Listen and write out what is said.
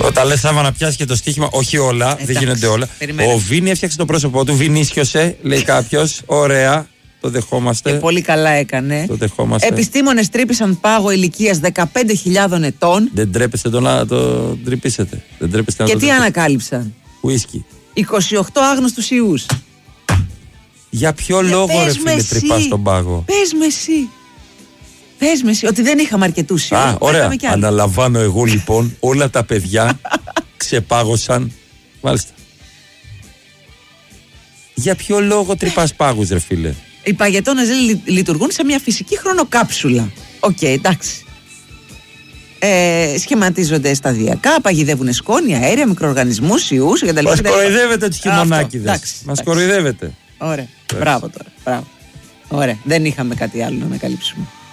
Όταν λες Σάβα να πιάσει και το στοίχημα, όχι όλα, δεν γίνονται όλα. Περιμένε. Ο Βίνι έφτιαξε το πρόσωπό του, Βινίσιωσε, λέει κάποιος. Ωραία, το δεχόμαστε. Πολύ καλά έκανε. Το δεχόμαστε. Επιστήμονες τρύπησαν πάγο ηλικίας 15.000 ετών. Δεν τρέπεστε να το τρυπήσετε. Δεν τρέπεστε να Και το τι ανακάλυψαν? Ουίσκι. 28 άγνωστους ιούς. Για ποιο λόγο ρε φίλε τρυπάς τον πάγο? Πες με εσύ ότι δεν είχαμε αρκετούς ιούς. Ωραία. Αναλαμβάνω εγώ λοιπόν, όλα τα παιδιά ξεπάγωσαν. Μάλιστα. Για ποιο λόγο τρυπάς πάγους ρε φίλε? Οι παγετώνες λειτουργούν σε μια φυσική χρονοκάψουλα. Οκ, εντάξει. Σχηματίζονται σταδιακά, παγιδεύουν σκόνη, αέρια, μικροοργανισμούς, ιούς κτλ. Μας κοροϊδεύετε τους χειμωνάκηδες. Μας κοροϊδεύετε. Ωραία. Μπράβο τώρα. Μπράβο. Ωραία. Δεν είχαμε κάτι άλλο να ανακαλύψουμε.